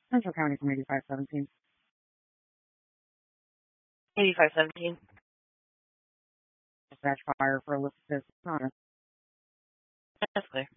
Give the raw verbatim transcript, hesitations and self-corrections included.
Central County from eighty-five seventeen. eighty-five seventeen. Dispatch fire for Elizabeth Connor. That's clear.